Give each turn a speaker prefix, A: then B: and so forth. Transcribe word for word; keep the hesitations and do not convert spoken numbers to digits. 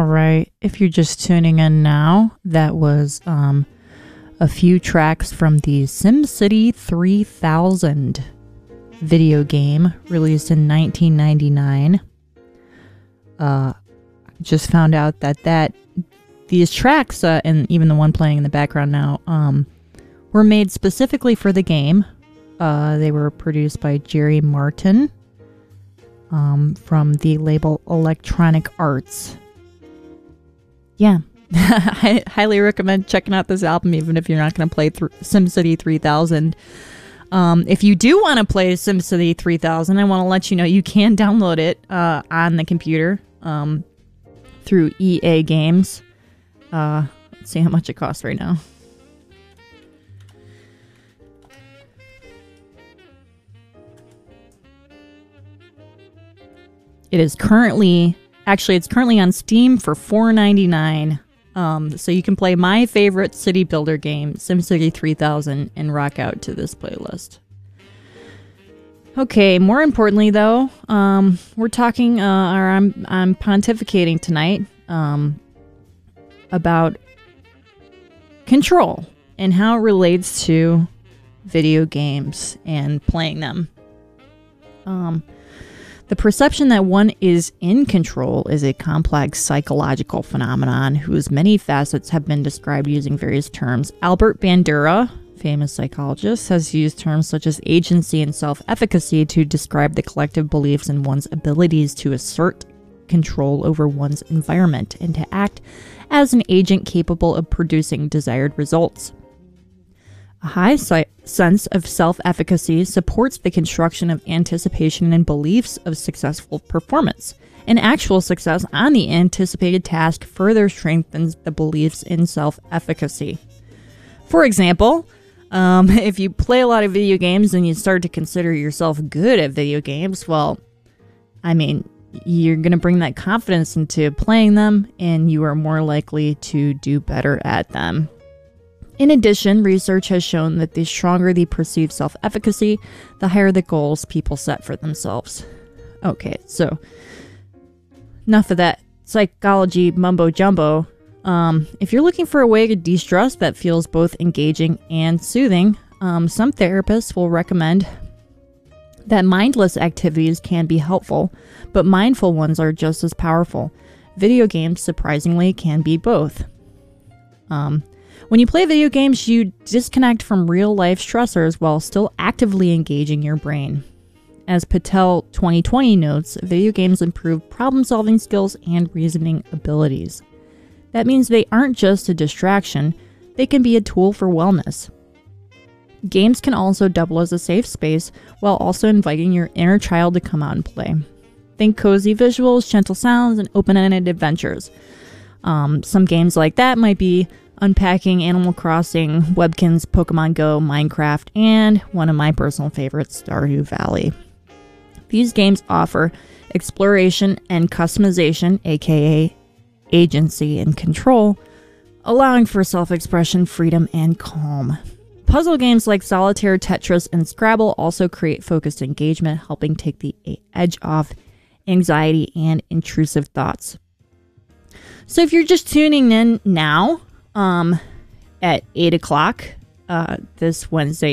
A: right. If you're just tuning in now, that was um, a few tracks from the SimCity three thousand video game released in nineteen ninety-nine. Uh, just found out that that these tracks, uh, and even the one playing in the background now, um, were made specifically for the game. Uh, they were produced by Jerry Martin um, from the label Electronic Arts. Yeah, I highly recommend checking out this album, even if you're not going to play th- SimCity three thousand. Um, if you do want to play SimCity three thousand, I want to let you know you can download it uh, on the computer um, through E A Games. Uh, let's see how much it costs right now. It is currently, actually, it's currently on Steam for four ninety-nine. Um, so you can play my favorite city builder game, SimCity three thousand, and rock out to this playlist. Okay, more importantly, though, um, we're talking, uh, or I'm I'm pontificating tonight um, about Control and how it relates to video games and playing them. Um. The perception that one is in control is a complex psychological phenomenon whose many facets have been described using various terms. Albert Bandura, famous psychologist, has used terms such as agency and self-efficacy to describe the collective beliefs in one's abilities to assert control over one's environment and to act as an agent capable of producing desired results. A high si- sense of self-efficacy supports the construction of anticipation and beliefs of successful performance. An actual success on the anticipated task further strengthens the beliefs in self-efficacy. For example, um, if you play a lot of video games and you start to consider yourself good at video games, well, I mean, you're going to bring that confidence into playing them, and you are more likely to do better at them. In addition, research has shown that the stronger the perceived self-efficacy, the higher the goals people set for themselves. Okay, so enough of that psychology mumbo-jumbo. Um, if you're looking for a way to de-stress that feels both engaging and soothing, um, some therapists will recommend that mindless activities can be helpful, but mindful ones are just as powerful. Video games, surprisingly, can be both. Um... When you play video games, you disconnect from real-life stressors while still actively engaging your brain. As Patel twenty twenty notes, video games improve problem-solving skills and reasoning abilities. That means they aren't just a distraction, they can be a tool for wellness. Games can also double as a safe space while also inviting your inner child to come out and play. Think cozy visuals, gentle sounds, and open-ended adventures. Um, some games like that might be Unpacking, Animal Crossing, Webkinz, Pokemon Go, Minecraft, and one of my personal favorites, Stardew Valley. These games offer exploration and customization, aka agency and control, allowing for self-expression, freedom, and calm. Puzzle games like Solitaire, Tetris, and Scrabble also create focused engagement, helping take the edge off anxiety and intrusive thoughts. So if you're just tuning in now, Um, at eight o'clock uh, this Wednesday